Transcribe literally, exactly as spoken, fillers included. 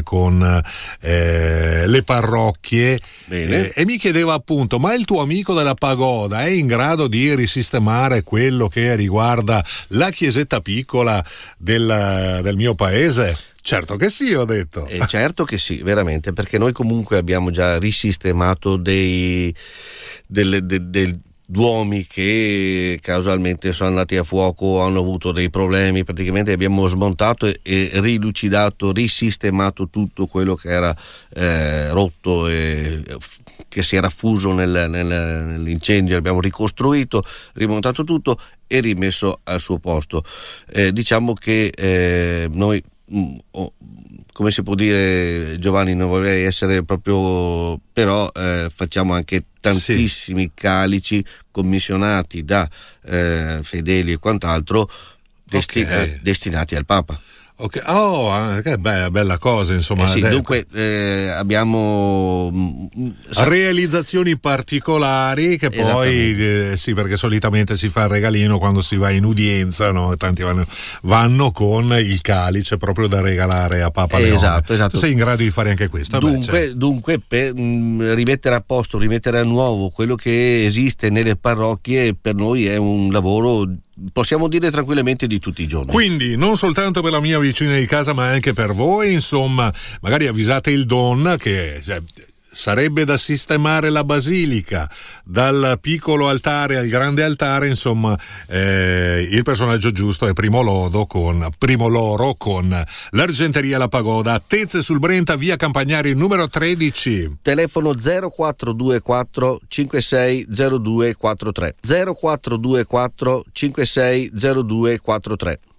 con eh, le parrocchie. Bene. Eh, e mi chiedeva appunto, ma il tuo amico della pagoda è in grado di risistemare quello che riguarda la chiesetta piccola del, del mio paese? Certo che sì, ho detto. Eh, certo che sì, veramente, perché noi comunque abbiamo già risistemato dei del, del, del duomi che casualmente sono andati a fuoco, hanno avuto dei problemi, praticamente abbiamo smontato e, e rilucidato, risistemato tutto quello che era eh, rotto e che si era fuso nel, nel, nell'incendio, abbiamo ricostruito, rimontato tutto e rimesso al suo posto. Eh, diciamo che eh, noi Mm, oh, come si può dire, Giovanni, non vorrei essere proprio, però eh, facciamo anche tantissimi sì. calici commissionati da eh, fedeli e quant'altro desti- okay. eh, destinati al Papa. Ok, oh, che be- bella cosa, insomma. Eh sì, dunque eh, abbiamo realizzazioni particolari che poi eh, sì, perché solitamente si fa il regalino quando si va in udienza, no? Tanti vanno, vanno con il calice proprio da regalare a Papa Leone. Esatto, esatto. Tu sei in grado di fare anche questo? Dunque, Beh, dunque per mh, rimettere a posto, rimettere a nuovo quello che esiste nelle parrocchie, per noi è un lavoro, possiamo dire tranquillamente, di tutti i giorni. Quindi non soltanto per la mia vicina di casa, ma anche per voi, insomma, magari avvisate il Don che cioè, sarebbe da sistemare la basilica, dal piccolo altare al grande altare, insomma, eh, il personaggio giusto è Primo Lodo con Primo Loro con l'Argenteria La Pagoda, Tezze sul Brenta, via Campagnari numero tredici. Telefono zero quattro due quattro cinque sei zero due quattro tre zero quattro due quattro cinque sei zero due quattro tre.